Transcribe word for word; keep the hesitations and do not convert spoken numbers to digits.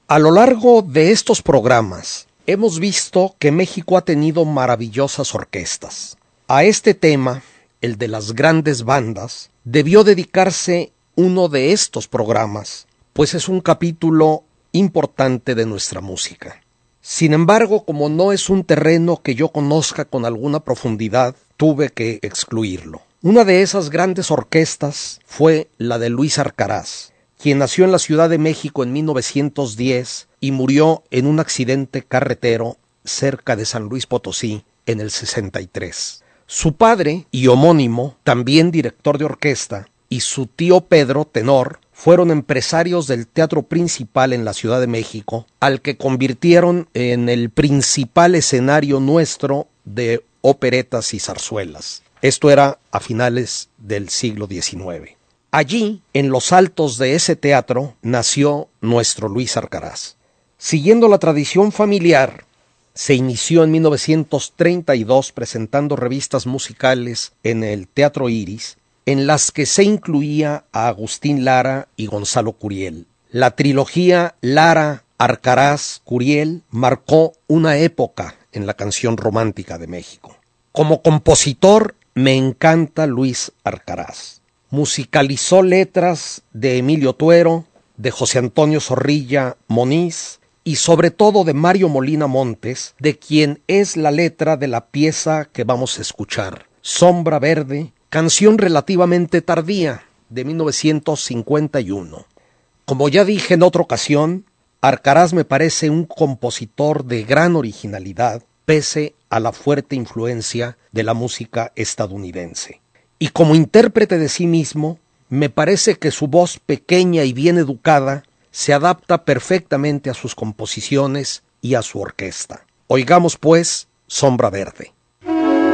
A lo largo de estos programas hemos visto que México ha tenido maravillosas orquestas. A este tema, el de las grandes bandas, debió dedicarse uno de estos programas, pues es un capítulo importante de nuestra música. Sin embargo, como no es un terreno que yo conozca con alguna profundidad, tuve que excluirlo. Una de esas grandes orquestas fue la de Luis Arcaraz, quien nació en la Ciudad de México en mil novecientos diez y murió en un accidente carretero cerca de San Luis Potosí en el sesenta y tres. Su padre y homónimo, también director de orquesta, y su tío Pedro, tenor, fueron empresarios del teatro principal en la Ciudad de México, al que convirtieron en el principal escenario nuestro de operetas y zarzuelas. Esto era a finales del siglo diecinueve. Allí, en los altos de ese teatro, nació nuestro Luis Arcaraz. Siguiendo la tradición familiar, se inició en mil novecientos treinta y dos presentando revistas musicales en el Teatro Iris, en las que se incluía a Agustín Lara y Gonzalo Curiel. La trilogía Lara, Arcaraz, Curiel marcó una época en la canción romántica de México. Como compositor, me encanta Luis Arcaraz. Musicalizó letras de Emilio Tuero, de José Antonio Zorrilla Moniz y sobre todo de Mario Molina Montes, de quien es la letra de la pieza que vamos a escuchar, Sombra Verde, canción relativamente tardía, de mil novecientos cincuenta y uno. Como ya dije en otra ocasión, Arcaraz me parece un compositor de gran originalidad, pese a la fuerte influencia de la música estadounidense. Y como intérprete de sí mismo, me parece que su voz pequeña y bien educada se adapta perfectamente a sus composiciones y a su orquesta. Oigamos pues Sombra Verde.